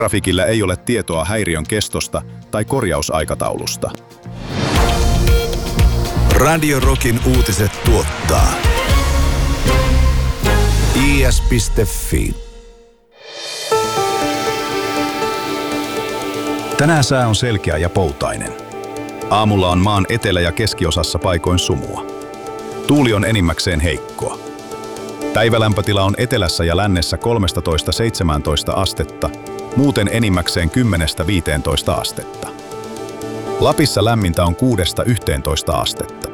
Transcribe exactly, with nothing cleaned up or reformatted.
Trafikillä ei ole tietoa häiriön kestosta tai korjausaikataulusta. Radio Rockin uutiset tuottaa i s piste f i. Tänään sää on selkeä ja poutainen. Aamulla on maan etelä- ja keskiosassa paikoin sumua. Tuuli on enimmäkseen heikkoa. Päivälämpötila on etelässä ja lännessä kolmetoista seitsemäntoista astetta, muuten enimmäkseen kymmenestä viiteentoista astetta. Lapissa lämmintä on kuudesta yhteentoista astetta.